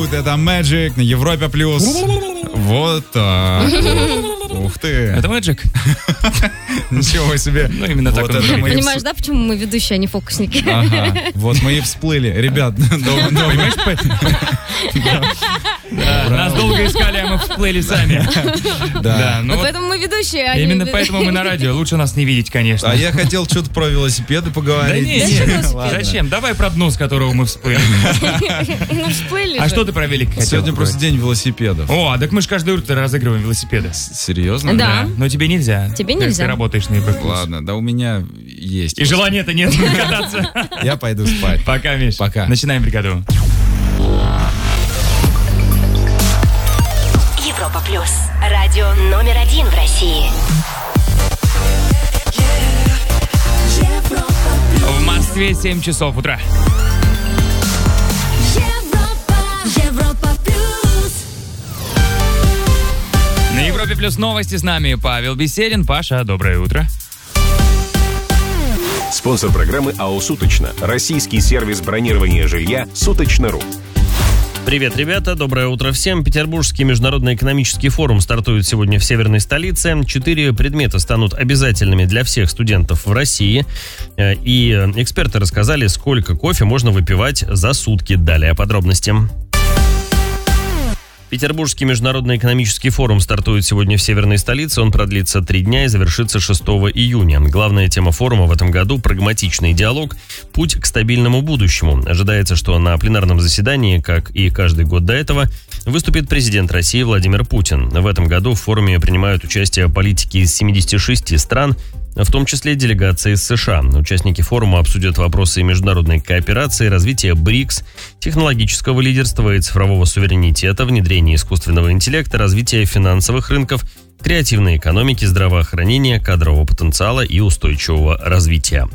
салют, это Magic на Европе Плюс. Вот так. Ух ты. Это Magic? Ничего себе. Ну, именно так. Понимаешь, да, почему мы ведущие, а не фокусники? Ага, вот мы и всплыли. Ребят, понимаешь? Нас долго искали, а мы всплыли сами. Да. Поэтому мы ведущие. Именно поэтому мы на радио. Лучше нас не видеть, конечно. А я хотел что-то про велосипеды поговорить. Да нет. Зачем? Давай про дно, с которого мы всплыли. Ну, всплыли. А что ты про велик хотел? Сегодня просто день велосипедов. О, так мы же каждое утро разыгрываем велосипеды. Серьезно? Да. Но тебе нельзя. Тебе нельзя. Ты работаешь на Европе. Ладно, да у меня есть. И желания-то нет кататься. Я пойду спать. Пока, Миш. Пока. Начинаем бригаду. Европа Плюс. Радио номер 1 в России. В Москве 7 часов утра. Европа Плюс. На Европе Плюс новости с нами Павел Беседин. Паша, доброе утро. Спонсор программы АО «Суточно». Российский сервис бронирования жилья «Суточно.ру». Привет, ребята, доброе утро всем. Петербургский международный экономический форум стартует сегодня в северной столице. 4 предмета станут обязательными для всех студентов в России. И эксперты рассказали, сколько кофе можно выпивать за сутки. Далее подробности. Петербургский международный экономический форум стартует сегодня в северной столице. Он продлится 3 дня и завершится 6 июня. Главная тема форума в этом году – прагматичный диалог, путь к стабильному будущему. Ожидается, что на пленарном заседании, как и каждый год до этого, выступит президент России Владимир Путин. В этом году в форуме принимают участие политики из 76 стран, в том числе делегации из США. Участники форума обсудят вопросы международной кооперации, развития БРИКС, технологического лидерства и цифрового суверенитета, внедрения искусственного интеллекта, развития финансовых рынков, креативной экономики, здравоохранения, кадрового потенциала и устойчивого развития.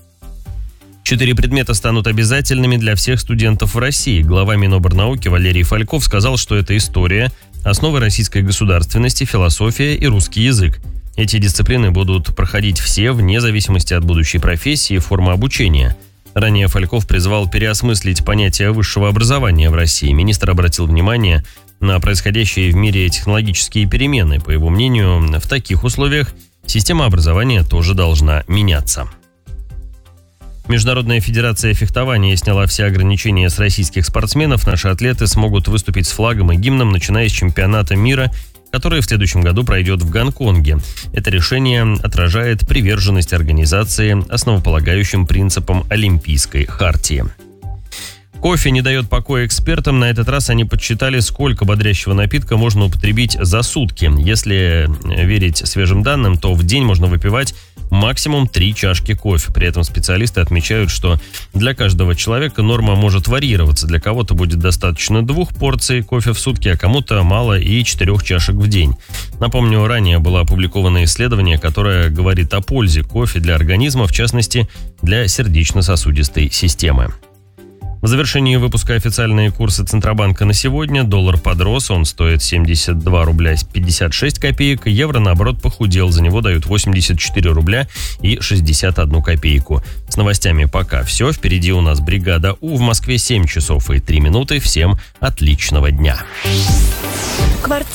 4 предмета станут обязательными для всех студентов в России. Глава Миноборнауки Валерий Фальков сказал, что это история, основы российской государственности, философия и русский язык. Эти дисциплины будут проходить все вне зависимости от будущей профессии и формы обучения. Ранее Фальков призвал переосмыслить понятие высшего образования в России. Министр обратил внимание на происходящие в мире технологические перемены. По его мнению, в таких условиях система образования тоже должна меняться. Международная федерация фехтования сняла все ограничения с российских спортсменов. Наши атлеты смогут выступить с флагом и гимном, начиная с чемпионата мира, который в следующем году пройдет в Гонконге. Это решение отражает приверженность организации основополагающим принципам Олимпийской хартии. Кофе не дает покоя экспертам. На этот раз они подсчитали, сколько бодрящего напитка можно употребить за сутки. Если верить свежим данным, то в день можно выпивать максимум 3 чашки кофе. При этом специалисты отмечают, что для каждого человека норма может варьироваться. Для кого-то будет достаточно 2 порций кофе в сутки, а кому-то мало и 4 чашек в день. Напомню, ранее было опубликовано исследование, которое говорит о пользе кофе для организма, в частности, для сердечно-сосудистой системы. В завершении выпуска официальные курсы Центробанка на сегодня. Доллар подрос, он стоит 72 рубля 56 копеек. Евро, наоборот, похудел, за него дают 84 рубля и 61 копейку. С новостями пока все. Впереди у нас бригада У. В Москве 7 часов и 3 минуты. Всем отличного дня. Квартира.